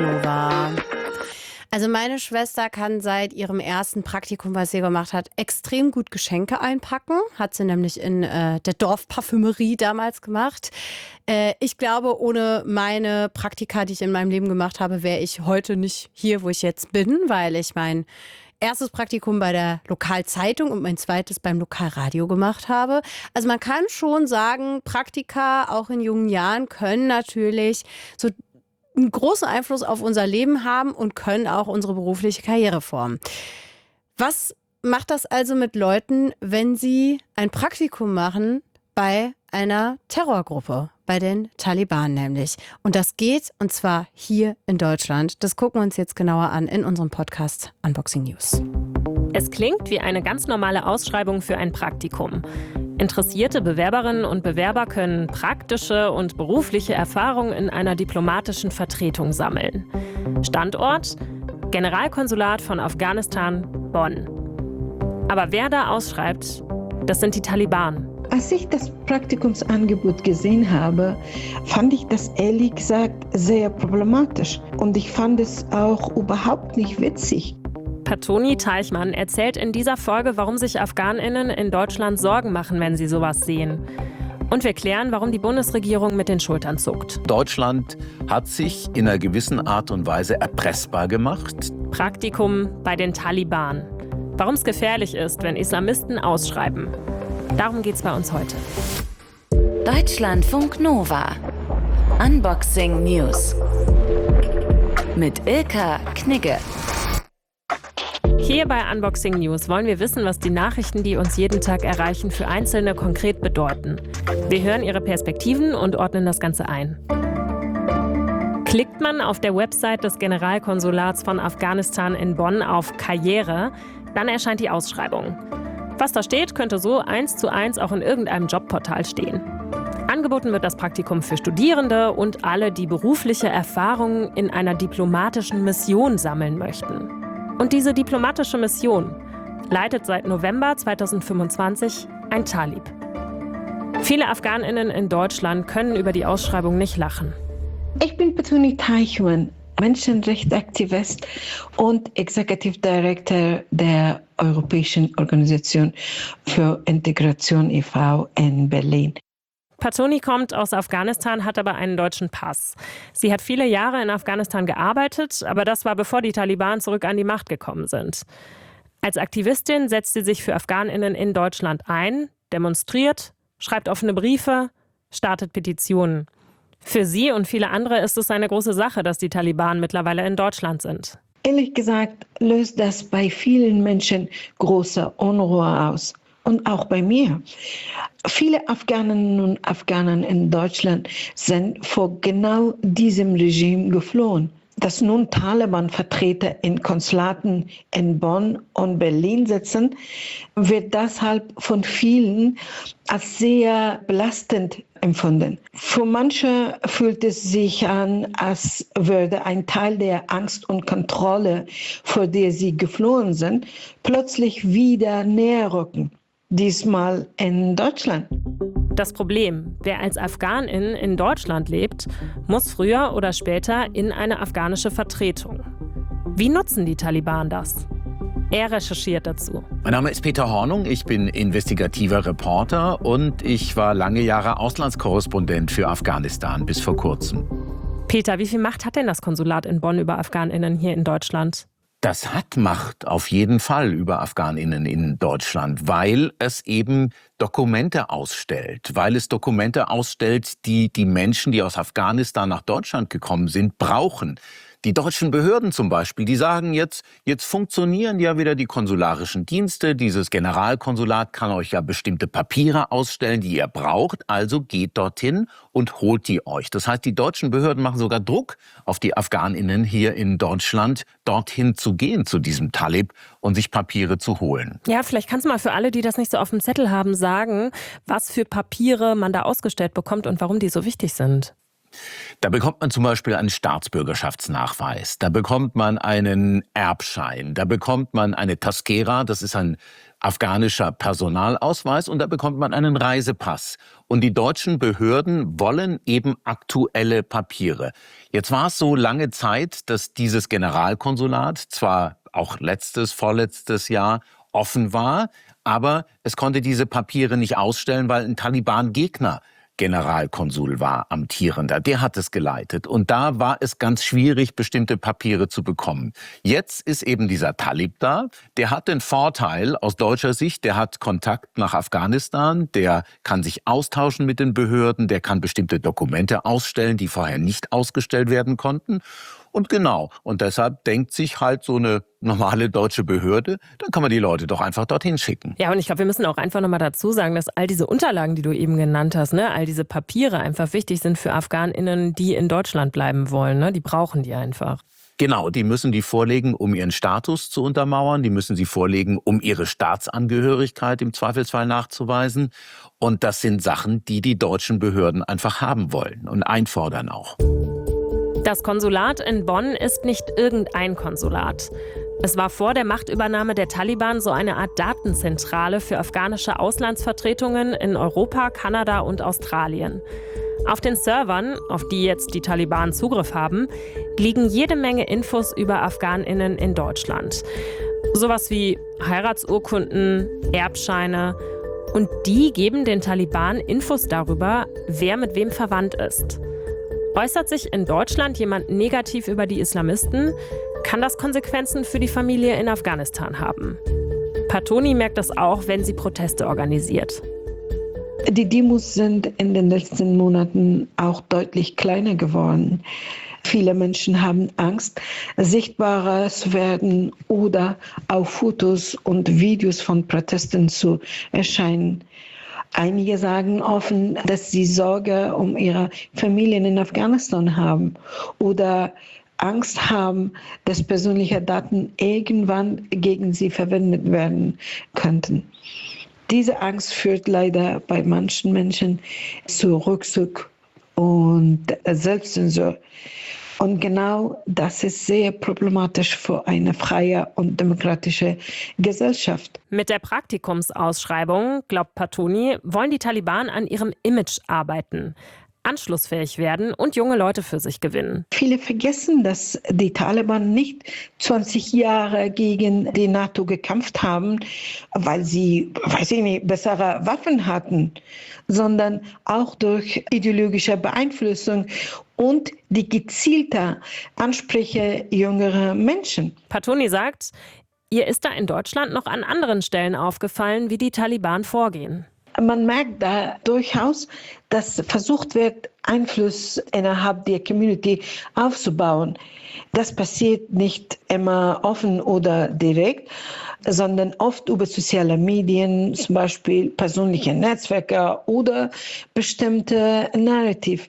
Nova. Also meine Schwester kann seit ihrem ersten Praktikum, was sie gemacht hat, extrem gut Geschenke einpacken. Hat sie nämlich in der Dorfparfümerie damals gemacht. Ich glaube, ohne meine Praktika, die ich in meinem Leben gemacht habe, wäre ich heute nicht hier, wo ich jetzt bin, weil ich mein erstes Praktikum bei der Lokalzeitung und mein zweites beim Lokalradio gemacht habe. Also man kann schon sagen, Praktika auch in jungen Jahren können natürlich so einen großen Einfluss auf unser Leben haben und können auch unsere berufliche Karriere formen. Was macht das also mit Leuten, wenn sie ein Praktikum machen bei einer Terrorgruppe, bei den Taliban nämlich? Und das geht, und zwar hier in Deutschland. Das gucken wir uns jetzt genauer an in unserem Podcast Unboxing News. Es klingt wie eine ganz normale Ausschreibung für ein Praktikum. Interessierte Bewerberinnen und Bewerber können praktische und berufliche Erfahrung in einer diplomatischen Vertretung sammeln. Standort: Generalkonsulat von Afghanistan, Bonn. Aber wer da ausschreibt, das sind die Taliban. Als ich das Praktikumsangebot gesehen habe, fand ich das ehrlich gesagt sehr problematisch. Und ich fand es auch überhaupt nicht witzig. Patoni Teichmann erzählt in dieser Folge, warum sich AfghanInnen in Deutschland Sorgen machen, wenn sie sowas sehen. Und wir klären, warum die Bundesregierung mit den Schultern zuckt. Deutschland hat sich in einer gewissen Art und Weise erpressbar gemacht. Praktikum bei den Taliban. Warum es gefährlich ist, wenn Islamisten ausschreiben. Darum geht's bei uns heute. Deutschlandfunk Nova. Unboxing News. Mit Ilka Knigge. Hier bei Unboxing News wollen wir wissen, was die Nachrichten, die uns jeden Tag erreichen, für Einzelne konkret bedeuten. Wir hören ihre Perspektiven und ordnen das Ganze ein. Klickt man auf der Website des Generalkonsulats von Afghanistan in Bonn auf Karriere, dann erscheint die Ausschreibung. Was da steht, könnte so 1:1 auch in irgendeinem Jobportal stehen. Angeboten wird das Praktikum für Studierende und alle, die berufliche Erfahrungen in einer diplomatischen Mission sammeln möchten. Und diese diplomatische Mission leitet seit November 2025 ein Talib. Viele AfghanInnen in Deutschland können über die Ausschreibung nicht lachen. Ich bin Patoni Teichmann, Menschenrechtsaktivist und Executive Director der Europäischen Organisation für Integration e.V. in Berlin. Patoni kommt aus Afghanistan, hat aber einen deutschen Pass. Sie hat viele Jahre in Afghanistan gearbeitet, aber das war bevor die Taliban zurück an die Macht gekommen sind. Als Aktivistin setzt sie sich für AfghanInnen in Deutschland ein, demonstriert, schreibt offene Briefe, startet Petitionen. Für sie und viele andere ist es eine große Sache, dass die Taliban mittlerweile in Deutschland sind. Ehrlich gesagt löst das bei vielen Menschen große Unruhe aus. Und auch bei mir. Viele Afghaninnen und Afghanen in Deutschland sind vor genau diesem Regime geflohen. Dass nun Taliban-Vertreter in Konsulaten in Bonn und Berlin sitzen, wird deshalb von vielen als sehr belastend empfunden. Für manche fühlt es sich an, als würde ein Teil der Angst und Kontrolle, vor der sie geflohen sind, plötzlich wieder näher rücken. Diesmal in Deutschland. Das Problem: Wer als Afghanin in Deutschland lebt, muss früher oder später in eine afghanische Vertretung. Wie nutzen die Taliban das? Er recherchiert dazu. Mein Name ist Peter Hornung, ich bin investigativer Reporter und ich war lange Jahre Auslandskorrespondent für Afghanistan bis vor kurzem. Peter, wie viel Macht hat denn das Konsulat in Bonn über AfghanInnen hier in Deutschland? Das hat Macht auf jeden Fall über AfghanInnen in Deutschland, weil es eben Dokumente ausstellt. Weil es Dokumente ausstellt, die die Menschen, die aus Afghanistan nach Deutschland gekommen sind, brauchen. Die deutschen Behörden zum Beispiel, die sagen jetzt funktionieren ja wieder die konsularischen Dienste. Dieses Generalkonsulat kann euch ja bestimmte Papiere ausstellen, die ihr braucht. Also geht dorthin und holt die euch. Das heißt, die deutschen Behörden machen sogar Druck auf die AfghanInnen hier in Deutschland, dorthin zu gehen, zu diesem Talib und sich Papiere zu holen. Ja, vielleicht kannst du mal für alle, die das nicht so auf dem Zettel haben, sagen, was für Papiere man da ausgestellt bekommt und warum die so wichtig sind. Da bekommt man zum Beispiel einen Staatsbürgerschaftsnachweis, da bekommt man einen Erbschein, da bekommt man eine Taskera, das ist ein afghanischer Personalausweis und da bekommt man einen Reisepass. Und die deutschen Behörden wollen eben aktuelle Papiere. Jetzt war es so lange Zeit, dass dieses Generalkonsulat zwar auch vorletztes Jahr offen war, aber es konnte diese Papiere nicht ausstellen, weil ein Taliban-Gegner Generalkonsul war, amtierender. Der hat es geleitet. Und da war es ganz schwierig, bestimmte Papiere zu bekommen. Jetzt ist eben dieser Talib da. Der hat den Vorteil aus deutscher Sicht, der hat Kontakt nach Afghanistan, der kann sich austauschen mit den Behörden, der kann bestimmte Dokumente ausstellen, die vorher nicht ausgestellt werden konnten. Und genau, und deshalb denkt sich halt so eine normale deutsche Behörde, dann kann man die Leute doch einfach dorthin schicken. Ja, und ich glaube, wir müssen auch einfach nochmal dazu sagen, dass all diese Unterlagen, die du eben genannt hast, ne, all diese Papiere einfach wichtig sind für AfghanInnen, die in Deutschland bleiben wollen. Ne? Die brauchen die einfach. Genau, die müssen die vorlegen, um ihren Status zu untermauern. Die müssen sie vorlegen, um ihre Staatsangehörigkeit im Zweifelsfall nachzuweisen. Und das sind Sachen, die die deutschen Behörden einfach haben wollen und einfordern auch. Das Konsulat in Bonn ist nicht irgendein Konsulat. Es war vor der Machtübernahme der Taliban so eine Art Datenzentrale für afghanische Auslandsvertretungen in Europa, Kanada und Australien. Auf den Servern, auf die jetzt die Taliban Zugriff haben, liegen jede Menge Infos über AfghanInnen in Deutschland. Sowas wie Heiratsurkunden, Erbscheine. Und die geben den Taliban Infos darüber, wer mit wem verwandt ist. Äußert sich in Deutschland jemand negativ über die Islamisten, kann das Konsequenzen für die Familie in Afghanistan haben. Patoni merkt das auch, wenn sie Proteste organisiert. Die Demos sind in den letzten Monaten auch deutlich kleiner geworden. Viele Menschen haben Angst, sichtbarer zu werden oder auf Fotos und Videos von Protesten zu erscheinen. Einige sagen offen, dass sie Sorge um ihre Familien in Afghanistan haben oder Angst haben, dass persönliche Daten irgendwann gegen sie verwendet werden könnten. Diese Angst führt leider bei manchen Menschen zu Rückzug und Selbstzensur. Und genau das ist sehr problematisch für eine freie und demokratische Gesellschaft. Mit der Praktikumsausschreibung, glaubt Patoni, wollen die Taliban an ihrem Image arbeiten, anschlussfähig werden und junge Leute für sich gewinnen. Viele vergessen, dass die Taliban nicht 20 Jahre gegen die NATO gekämpft haben, weil sie, bessere Waffen hatten, sondern auch durch ideologische Beeinflussung und die gezielte Ansprüche jüngerer Menschen. Patoni sagt, ihr ist da in Deutschland noch an anderen Stellen aufgefallen, wie die Taliban vorgehen. Man merkt da durchaus, dass versucht wird, Einfluss innerhalb der Community aufzubauen. Das passiert nicht immer offen oder direkt, sondern oft über soziale Medien, zum Beispiel persönliche Netzwerke oder bestimmte Narrative.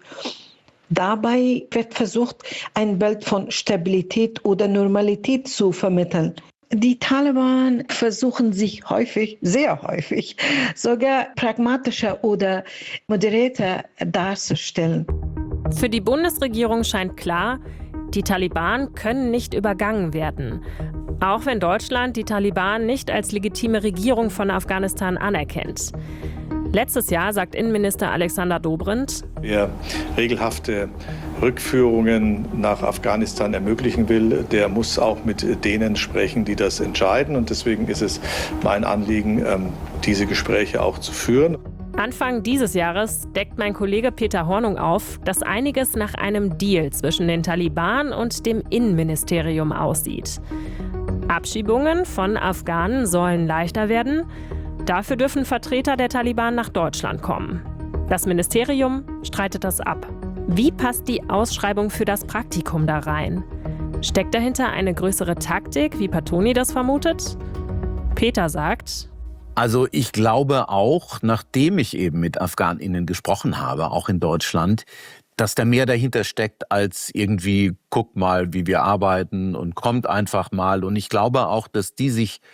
Dabei wird versucht, ein Bild von Stabilität oder Normalität zu vermitteln. Die Taliban versuchen sich häufig, sehr häufig, sogar pragmatischer oder moderierter darzustellen. Für die Bundesregierung scheint klar, die Taliban können nicht übergangen werden. Auch wenn Deutschland die Taliban nicht als legitime Regierung von Afghanistan anerkennt. Letztes Jahr sagt Innenminister Alexander Dobrindt: Wer regelhafte Rückführungen nach Afghanistan ermöglichen will, der muss auch mit denen sprechen, die das entscheiden. Und deswegen ist es mein Anliegen, diese Gespräche auch zu führen. Anfang dieses Jahres deckt mein Kollege Peter Hornung auf, dass einiges nach einem Deal zwischen den Taliban und dem Innenministerium aussieht. Abschiebungen von Afghanen sollen leichter werden. Dafür dürfen Vertreter der Taliban nach Deutschland kommen. Das Ministerium streitet das ab. Wie passt die Ausschreibung für das Praktikum da rein? Steckt dahinter eine größere Taktik, wie Patoni das vermutet? Peter sagt: Also ich glaube auch, nachdem ich eben mit AfghanInnen gesprochen habe, auch in Deutschland, dass da mehr dahinter steckt als irgendwie, guck mal, wie wir arbeiten und kommt einfach mal. Und ich glaube auch, dass die sich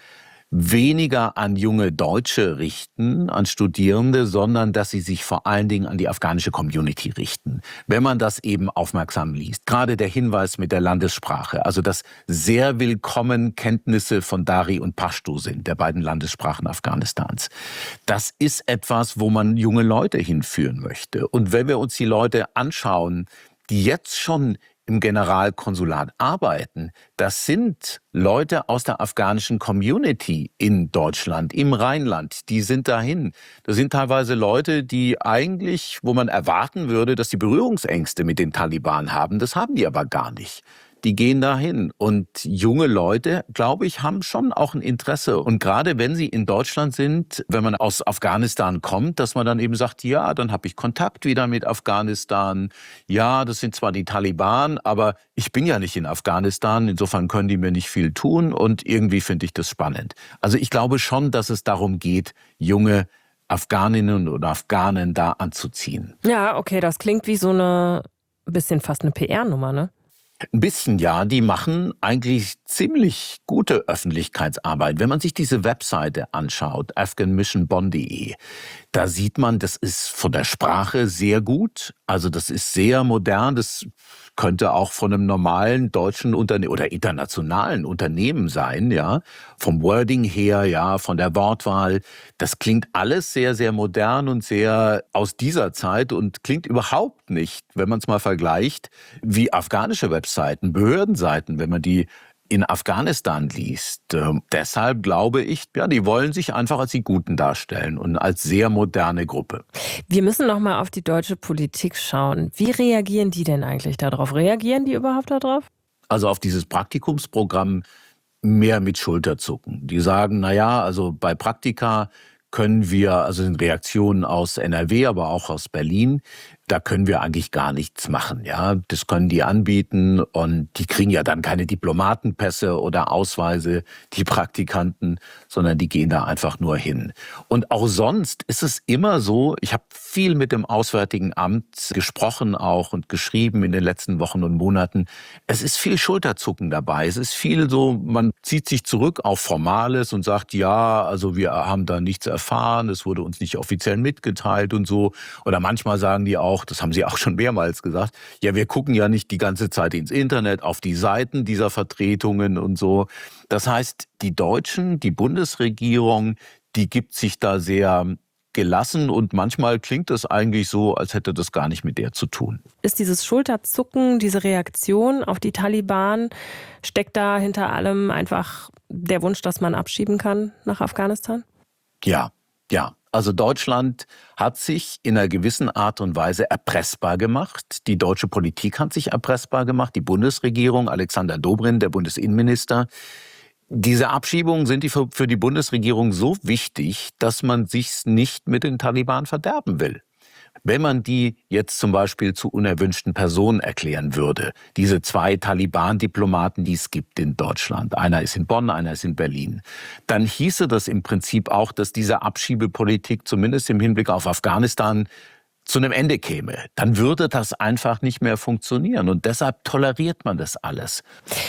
weniger an junge Deutsche richten, an Studierende, sondern dass sie sich vor allen Dingen an die afghanische Community richten. Wenn man das eben aufmerksam liest. Gerade der Hinweis mit der Landessprache, also dass sehr willkommen Kenntnisse von Dari und Pashto sind, der beiden Landessprachen Afghanistans. Das ist etwas, wo man junge Leute hinführen möchte. Und wenn wir uns die Leute anschauen, die jetzt schon im Generalkonsulat arbeiten, das sind Leute aus der afghanischen Community in Deutschland, im Rheinland, die sind dahin. Das sind teilweise Leute, die eigentlich, wo man erwarten würde, dass die Berührungsängste mit den Taliban haben, das haben die aber gar nicht. Die gehen dahin. Und junge Leute, glaube ich, haben schon auch ein Interesse. Und gerade wenn sie in Deutschland sind, wenn man aus Afghanistan kommt, dass man dann eben sagt, ja, dann habe ich Kontakt wieder mit Afghanistan. Ja, das sind zwar die Taliban, aber ich bin ja nicht in Afghanistan. Insofern können die mir nicht viel tun. Und irgendwie finde ich das spannend. Also ich glaube schon, dass es darum geht, junge Afghaninnen oder Afghanen da anzuziehen. Ja, okay, das klingt wie so eine bisschen fast eine PR-Nummer, ne? Ein bisschen, ja. Die machen eigentlich ziemlich gute Öffentlichkeitsarbeit. Wenn man sich diese Webseite anschaut, afghanmissionbonn.de, da sieht man, das ist von der Sprache sehr gut. Also das ist sehr modern. Das könnte auch von einem normalen deutschen Unternehmen oder internationalen Unternehmen sein, ja. Vom Wording her, ja, von der Wortwahl. Das klingt alles sehr, sehr modern und sehr aus dieser Zeit und klingt überhaupt nicht, wenn man es mal vergleicht, wie afghanische Webseiten, Behördenseiten, wenn man die in Afghanistan liest. Deshalb glaube ich, ja, die wollen sich einfach als die Guten darstellen und als sehr moderne Gruppe. Wir müssen noch mal auf die deutsche Politik schauen. Wie reagieren die denn eigentlich darauf? Reagieren die überhaupt darauf? Also auf dieses Praktikumsprogramm mehr mit Schulterzucken. Die sagen, naja, also bei Praktika können wir, also sind Reaktionen aus NRW, aber auch aus Berlin, da können wir eigentlich gar nichts machen, ja. Das können die anbieten und die kriegen ja dann keine Diplomatenpässe oder Ausweise, die Praktikanten, sondern die gehen da einfach nur hin. Und auch sonst ist es immer so, ich habe viel mit dem Auswärtigen Amt gesprochen auch und geschrieben in den letzten Wochen und Monaten. Es ist viel Schulterzucken dabei. Es ist viel so, man zieht sich zurück auf Formales und sagt, ja, also wir haben da nichts erfahren, es wurde uns nicht offiziell mitgeteilt und so. Oder manchmal sagen die auch, das haben sie auch schon mehrmals gesagt, ja, wir gucken ja nicht die ganze Zeit ins Internet, auf die Seiten dieser Vertretungen und so. Das heißt, die Deutschen, die Bundesregierung, die gibt sich da sehr gelassen und manchmal klingt es eigentlich so, als hätte das gar nicht mit der zu tun. Ist dieses Schulterzucken, diese Reaktion auf die Taliban, steckt da hinter allem einfach der Wunsch, dass man abschieben kann nach Afghanistan? Ja. Also Deutschland hat sich in einer gewissen Art und Weise erpressbar gemacht. Die deutsche Politik hat sich erpressbar gemacht. Die Bundesregierung, Alexander Dobrindt, der Bundesinnenminister. Diese Abschiebungen sind für die Bundesregierung so wichtig, dass man sich's nicht mit den Taliban verderben will. Wenn man die jetzt zum Beispiel zu unerwünschten Personen erklären würde, diese 2 Taliban-Diplomaten, die es gibt in Deutschland, einer ist in Bonn, einer ist in Berlin, dann hieße das im Prinzip auch, dass diese Abschiebepolitik zumindest im Hinblick auf Afghanistan zu einem Ende käme. Dann würde das einfach nicht mehr funktionieren und deshalb toleriert man das alles.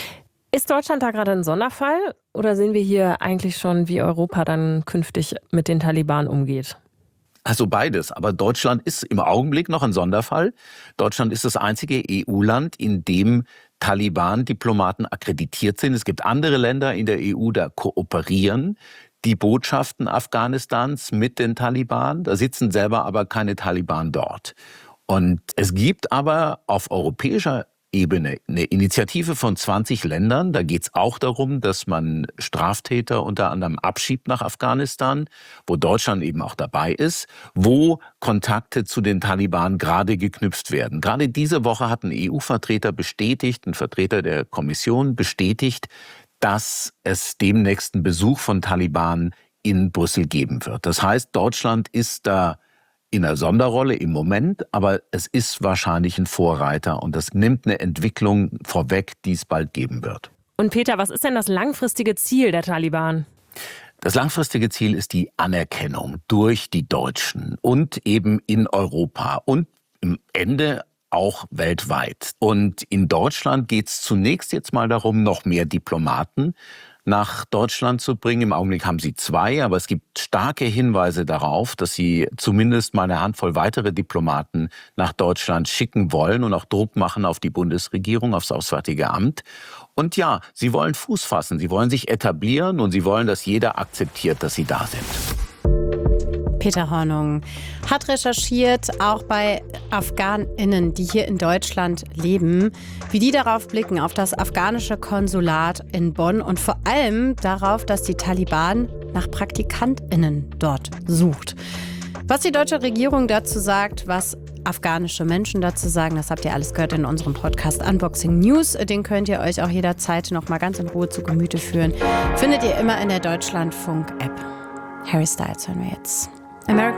Ist Deutschland da gerade ein Sonderfall oder sehen wir hier eigentlich schon, wie Europa dann künftig mit den Taliban umgeht? Also beides. Aber Deutschland ist im Augenblick noch ein Sonderfall. Deutschland ist das einzige EU-Land, in dem Taliban-Diplomaten akkreditiert sind. Es gibt andere Länder in der EU, da kooperieren die Botschaften Afghanistans mit den Taliban. Da sitzen selber aber keine Taliban dort. Und es gibt aber auf europäischer Ebene eine Initiative von 20 Ländern. Da geht es auch darum, dass man Straftäter unter anderem abschiebt nach Afghanistan, wo Deutschland eben auch dabei ist, wo Kontakte zu den Taliban gerade geknüpft werden. Gerade diese Woche hat ein EU-Vertreter bestätigt, ein Vertreter der Kommission bestätigt, dass es demnächst einen Besuch von Taliban in Brüssel geben wird. Das heißt, Deutschland ist da in einer Sonderrolle im Moment, aber es ist wahrscheinlich ein Vorreiter und das nimmt eine Entwicklung vorweg, die es bald geben wird. Und Peter, was ist denn das langfristige Ziel der Taliban? Das langfristige Ziel ist die Anerkennung durch die Deutschen und eben in Europa und im Ende auch weltweit. Und in Deutschland geht es zunächst jetzt mal darum, noch mehr Diplomaten nach Deutschland zu bringen. Im Augenblick haben sie 2, aber es gibt starke Hinweise darauf, dass sie zumindest mal eine Handvoll weitere Diplomaten nach Deutschland schicken wollen und auch Druck machen auf die Bundesregierung, aufs Auswärtige Amt. Und ja, sie wollen Fuß fassen, sie wollen sich etablieren und sie wollen, dass jeder akzeptiert, dass sie da sind. Peter Hornung hat recherchiert, auch bei AfghanInnen, die hier in Deutschland leben, wie die darauf blicken, auf das afghanische Konsulat in Bonn und vor allem darauf, dass die Taliban nach PraktikantInnen dort sucht. Was die deutsche Regierung dazu sagt, was afghanische Menschen dazu sagen, das habt ihr alles gehört in unserem Podcast Unboxing News. Den könnt ihr euch auch jederzeit noch mal ganz in Ruhe zu Gemüte führen. Findet ihr immer in der Deutschlandfunk-App. Harry Styles hören wir jetzt. American